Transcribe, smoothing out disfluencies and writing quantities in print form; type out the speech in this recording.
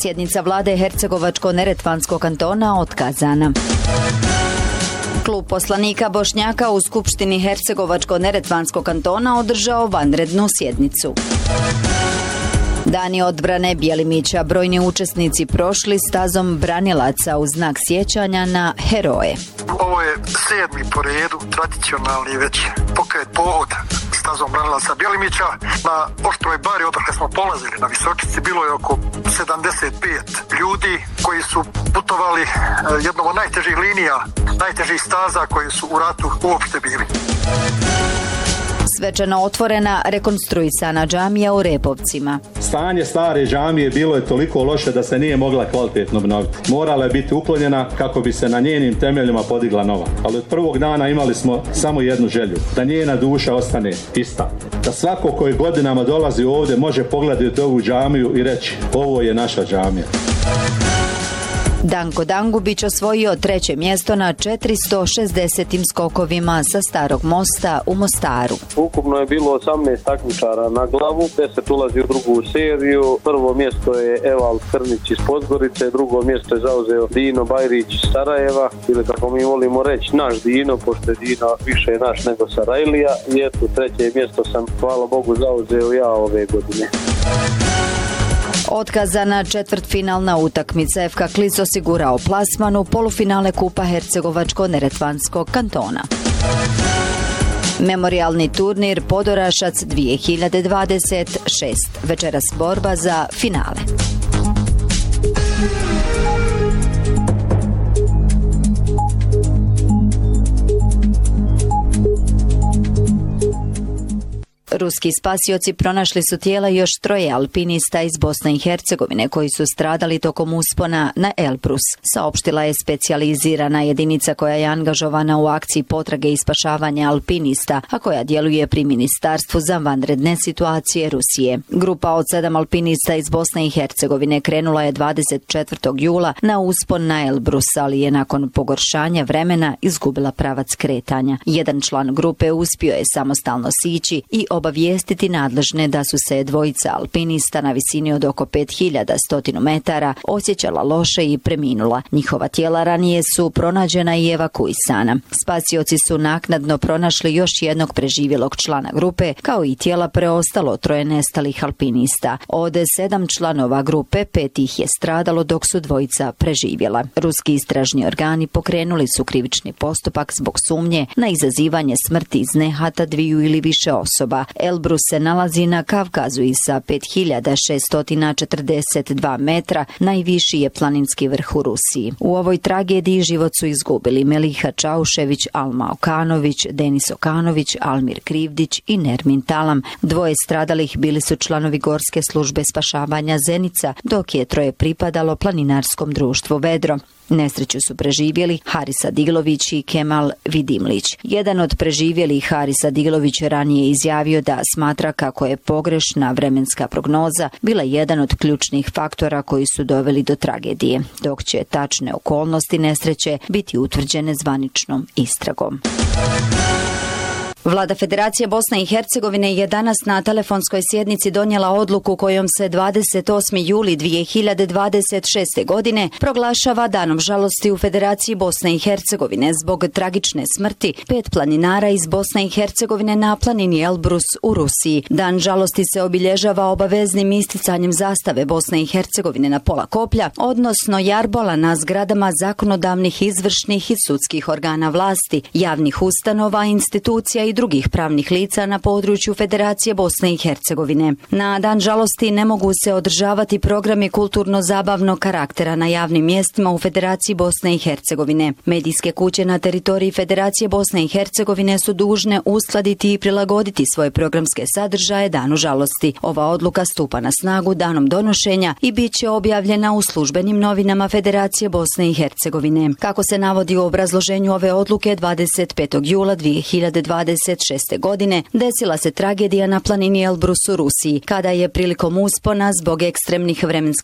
Sjednica vlade Hercegovačko-neretvanskog kantona otkazana. Klub poslanika Bošnjaka u Skupštini Hercegovačko-neretvanskog kantona održao vanrednu sjednicu. Dani odbrane Bjelimića, brojni učesnici prošli stazom branilaca u znak sjećanja na heroje. Ovo je 7. po redu, tradicionalni već pokret pohod stazom branilaca Bjelimića. Na Oštroj bari, odakle smo polazili na Visočici, bilo je oko 75 ljudi koji su putovali jednom od najtežih linija, najtežih staza koji su u ratu uopšte bili. Svečano otvorena rekonstruisana džamija u Repovcima. Stanje stare džamije bilo je toliko loše da se nije mogla kvalitetno obnoviti. Morala je biti uklonjena kako bi se na njenim temeljima podigla nova. Ali od prvog dana imali smo samo jednu želju, da njena duša ostane ista. Da svako koji godinama dolazi ovdje može pogledati ovu džamiju i reći: ovo je naša džamija. Danko Dangubić osvojio 3. mjesto na 460 skokovima sa Starog mosta u Mostaru. Ukupno je bilo 18 takmičara na glavu, 10 ulazi u drugu seriju. Prvo mjesto je Eval Krnić iz Podgorice, drugo mjesto je zauzeo Dino Bajrić iz Sarajeva, ili kako mi volimo reći naš Dino, pošto je Dino više naš nego Sarajlija. I eto, 3. mjesto sam, hvala Bogu, zauzeo ja ove godine. Otkazana četvrtfinalna utakmica FK Klis osigurao plasman u polufinale Kupa Hercegovačko-neretvanskog kantona. Memorijalni turnir Podorašac 2026. Večeras borba za finale. Ruski spasioci pronašli su tijela još 3 alpinista iz Bosne i Hercegovine koji su stradali tokom uspona na Elbrus, saopštila je specijalizirana jedinica koja je angažovana u akciji potrage i spašavanja alpinista, a koja djeluje pri Ministarstvu za vanredne situacije Rusije. Grupa od 7 alpinista iz Bosne i Hercegovine krenula je 24. jula na uspon na Elbrus, ali je nakon pogoršanja vremena izgubila pravac kretanja. Jedan član grupe uspio je samostalno sići i obavijestiti nadležne da su se dvojica alpinista na visini od oko 5100 metara osjećala loše i preminula. Njihova tijela ranije su pronađena i evakuisana. Spasioci su naknadno pronašli još jednog preživjelog člana grupe, kao i tijela preostalo 3 nestalih alpinista. Od 7 članova grupe 5 ih je stradalo dok su dvojica preživjela. Ruski istražni organi pokrenuli su krivični postupak zbog sumnje na izazivanje smrti iz nehata 2 ili više osoba. Elbrus se nalazi na Kavkazu i sa 5642 metra najviši je planinski vrh u Rusiji. U ovoj tragediji život su izgubili Meliha Čaušević, Alma Okanović, Denis Okanović, Almir Krivdić i Nermin Talam. 2 stradalih bili su članovi Gorske službe spašavanja Zenica, dok je 3 pripadalo planinarskom društvu Vedro. Nesreću su preživjeli Haris Adilović i Kemal Vidimlić. Jedan od preživjelih, Haris Adilović, ranije izjavio da smatra kako je pogrešna vremenska prognoza bila jedan od ključnih faktora koji su doveli do tragedije, dok će tačne okolnosti nesreće biti utvrđene zvaničnom istragom. Vlada Federacije Bosne i Hercegovine je danas na telefonskoj sjednici donijela odluku kojom se 28. juli 2026. godine proglašava danom žalosti u Federaciji Bosne i Hercegovine zbog tragične smrti 5 planinara iz Bosne i Hercegovine na planini Elbrus u Rusiji. Dan žalosti se obilježava obaveznim isticanjem zastave Bosne i Hercegovine na pola koplja, odnosno jarbola na zgradama zakonodavnih, izvršnih i sudskih organa vlasti, javnih ustanova, institucija i drugih pravnih lica na području Federacije Bosne i Hercegovine. Na dan žalosti ne mogu se održavati programi kulturno-zabavnog karaktera na javnim mjestima u Federaciji Bosne i Hercegovine. Medijske kuće na teritoriji Federacije Bosne i Hercegovine su dužne uskladiti i prilagoditi svoje programske sadržaje danu žalosti. Ova odluka stupa na snagu danom donošenja i bit će objavljena u službenim novinama Federacije Bosne i Hercegovine. Kako se navodi u obrazloženju ove odluke, 25. jula 2026. godine desila se tragedija na planini Elbrus u Rusiji, kada je prilikom uspona zbog ekstremnih vremenskih